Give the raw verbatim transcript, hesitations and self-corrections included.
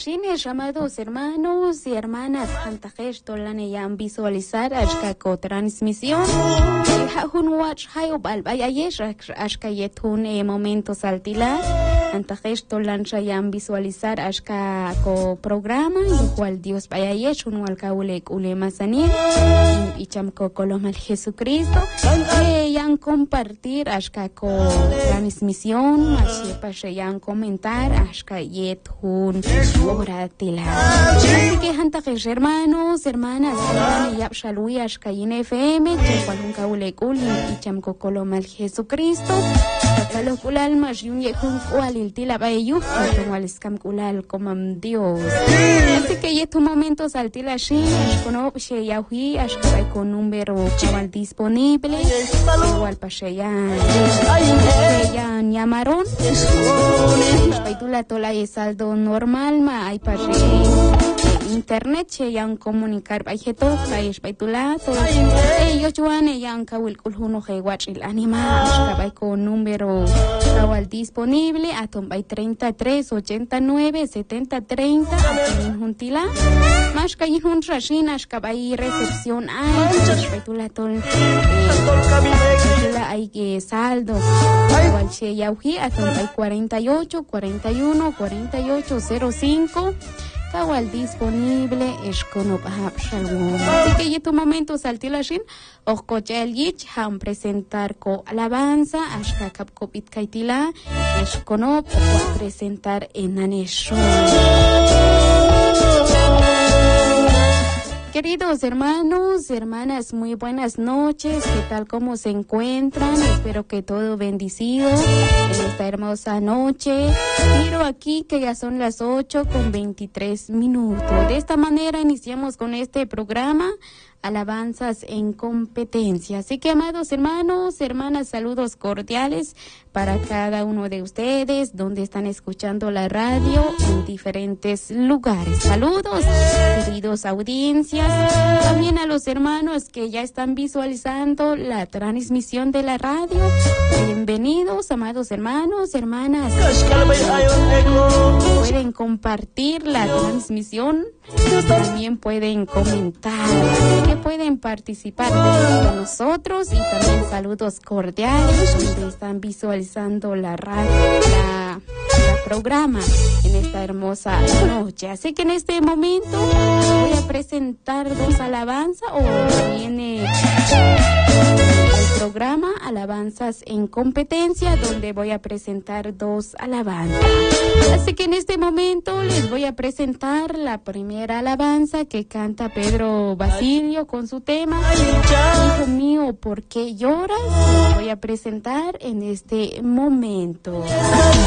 Shines, amados hermanos y hermanas, Antajesh Tolane yan visualizar Ashkako transmisión. Hajun watch hayo balbayayesh Ashkayetun e momentos altila. Antajesh Tolan yan visualizar Ashkako programa, igual Dios bayayesh un walkaulek ulema sanir. Y chamko colomal Jesucristo. Yan compartir Ashkako transmisión, Mashepa yan comentar Ashkayetun. Oratila. Así que Antajesh hermanos, hermanas, hermanas, yap shalui Ashkayin F M, chupalun kaulekul y chamko colomal Jesucristo. Tatalo kulal mas yun yekun kualil tila bayu, tatawal skam kulal komam Dios. Así que yetu momentos al tila shi, ashkono she yahui, ashkabay con número cabal disponible, igual pa sheyan, sheyan llamaron, ashpaitula tola y saldo normal ma ay pa internet sheyan comunicar bayjeto, kay ashpaitula tola, ellos juane yan kawil kulhuno hewach il anima, ashkabay con número cabal disponible, atombay treinta y tres, ochenta y nueve, setenta, treinta, atomin juntila, mas kay hun rashin ashkabay recepción ay, ashpaitula tol, ashpaitula ay que saldo, igual she yauji, atombay cuarenta y ocho, cuarenta y uno, cuarenta y ocho, cero cinco, Kawal disponible es con shalom. Así que y tu momento saltilashin o cochel yich ham presentar co alabanza ashka kap kopit kaitila es con presentar en anesho. Queridos hermanos, hermanas, muy buenas noches. ¿Qué tal? ¿Cómo se encuentran? Espero que todo bendecido en esta hermosa noche. Miro aquí que ya son las ocho con veintitrés minutos. De esta manera iniciamos con este programa, Alabanzas en Competencia. Así que, amados hermanos, hermanas, saludos cordiales para cada uno de ustedes, donde están escuchando la radio en diferentes lugares. Saludos, queridos audiencias. También a los hermanos que ya están visualizando la transmisión de la radio. Bienvenidos, amados hermanos, hermanas. Pueden compartir la transmisión. También pueden comentar, que pueden participar con nosotros, y también saludos cordiales donde están visualizando la radio, la, la programa en esta hermosa noche. Así que en este momento voy a presentar dos alabanzas, o viene el programa Alabanzas en Competencia, donde voy a presentar dos alabanzas. Así que en este momento les voy a presentar la primera alabanza que canta Pedro Basilio con su tema Hijo mío, ¿por qué lloras? Les voy a presentar en este momento.